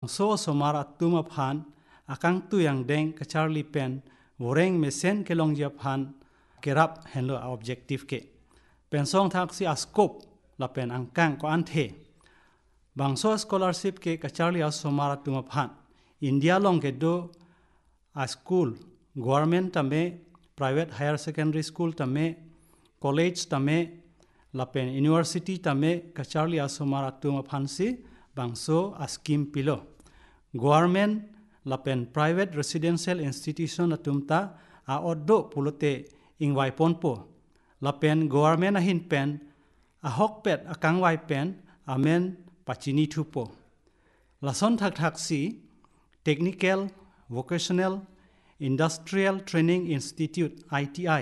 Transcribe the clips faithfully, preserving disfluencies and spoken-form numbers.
so somar atuma phan akang tu yang deng ka charlie pen voreng mesen ke long ya phan kerap henlo objective ke pensong thak si scope la pen angkang ko an the bangso scholarship ke ka charlie as somar atuma phan India long ke do a school government tame private higher secondary school tame college tame lapen university tame ka charlie as somar atuma phan si bangso a scheme pilo government lapen private residential institution atumta a oddo pulote ingwai ponpo lapen government a hin pen a hokpet a kangwai pen amen pachini thupo lason thak thak si technical vocational industrial training institute I T I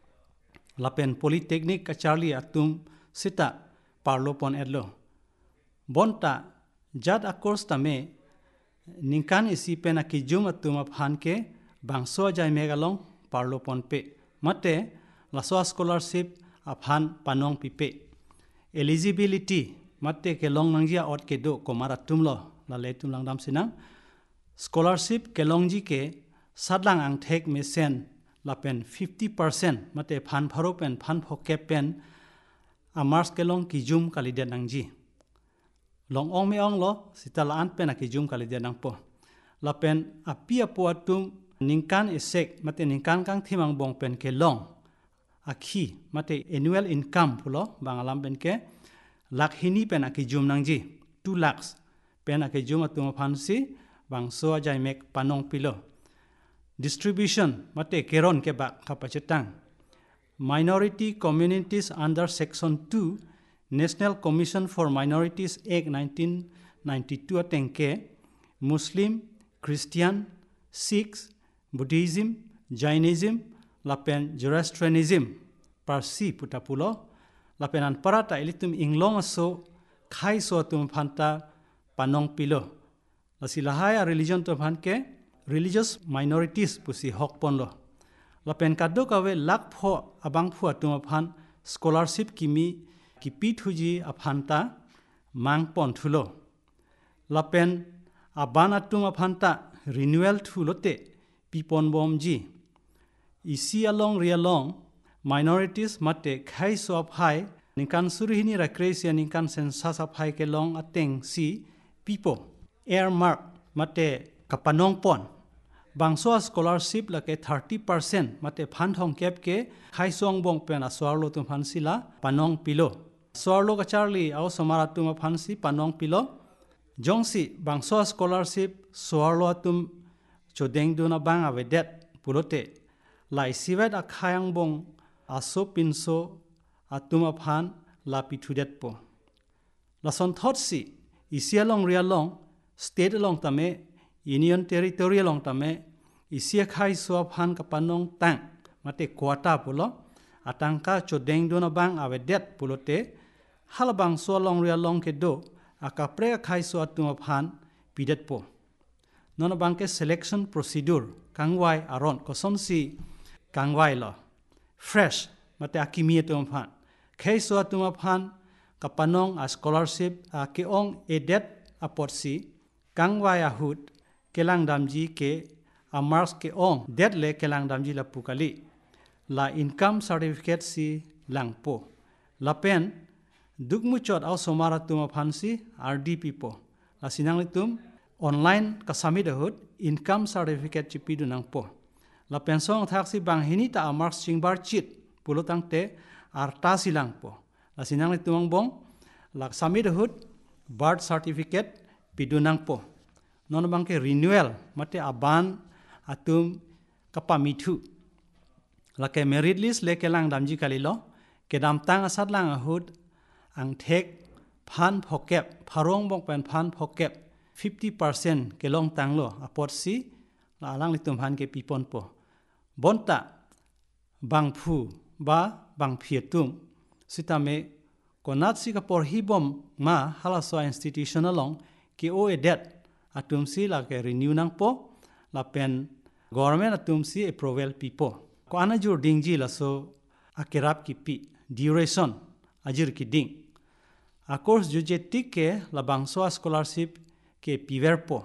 lapen polytechnic ka charlie atum sita parlopon edlo bonta jad a course tame ningkan isi pen akijum atuma phan ke bangso jai megalong parlopon pe mate laso scholarship aphan panong pipe eligibility mate ke long nangjia ot ke do komara tumlo la le tum langdam sinang scholarship ke longji ke sadlang ang thek mesen lapen fifty percent mate phan pharo pen phan phoke pen amars ke long kijum kaliden nangji long ong me ong lo sitala an pen akijum kaliden nang po lapen apia po atum ningkan esek mate ningkan kang thimang bong pen ke long akhi mate annual income pulo bangalam pen ke lakhini pen akijum nangji two lakhs pen akijum atum phansi bangso ajai mek panong pilo distribution mate keron ke ba kapacetang minority communities under section two National Commission for Minorities Act nineteen ninety-two atengke Muslim Christian Sikhs Buddhism Jainism lapen Zoroastrianism parsi putapulo lapen an parata elitum inglong aso khai so tum phanta panong pilo lasilahaya religion to phanke religious minorities pusi hokpon lo lapen kaddo kawe lak pho abang phu atum phan scholarship kimi kipi thuji aphanta mangpon thulo lapen aban atum aphanta renewal thulote pipon bomji isi along rialong minorities mate khai so phai nikan surihini rakresia nikan census phai ke long ateng si pipo earmark mate kapanong pon bangso scholarship lake thirty percent mate phan thong kep ke khai song bong pen aswarlo tum phansila panong pilo swarlo ka charlie au samara tum phansi panong pilo jongsi bangso scholarship swarlo tum chodeng duna bang avedet pulote lai sivet akhayang bong aso pinso atuma phan la pithudet po lason thotsi isialong rialong state along tame union territory along tame isia khai so phan ka panong tang mate kwata pulo atangka chodeng dona bang avedet pulote halabang so long rialong ke do akapre khai so atuma phan pidet po non bang ke selection procedure kangwai aron kosonsi kangwai lo fresh mate akimie tum phan khai so atuma phan kapanong a scholarship a ke ong edet apotsi kangwai ahut kelang damji ke amars ke ong det le kelang damji la pukali la income certificate si langpo la pen dukmu chot au somara tuma phansi R D P po la sinang litum online ka submit ahut income certificate chipi dunang po la pensong thaksi bang hini ta amars chingbar chit pulotang te arta silang po la sinang litum bong la submit ahut birth certificate pidunang po non bangke renewal mate aban atum kapamithu lake merit list leke lang damji kalilo kedam tang asat lang ahut ang thek phan phokep pharong bong pen phan phokep fifty percent kelong tanglo apot si la alang litum phan ke pipon po bonta bangphu ba bangphietum sitame konat si ka por hibom ma halaso institution along ke o edet atumsi la ke renew nang po la pen government atumsi approval pipo ko anajur dingji la so akerap ki pi duration ajir ki ding a course juje tik ke la bangso scholarship ke piver po